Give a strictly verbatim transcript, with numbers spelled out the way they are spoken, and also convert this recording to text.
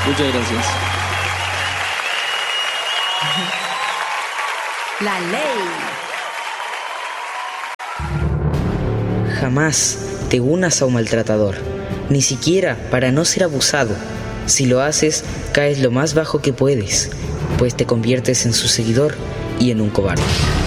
Muchas gracias. La ley. Jamás te unas a un maltratador, ni siquiera para no ser abusado. Si lo haces, caes lo más bajo que puedes, pues te conviertes en su seguidor y en un cobarde.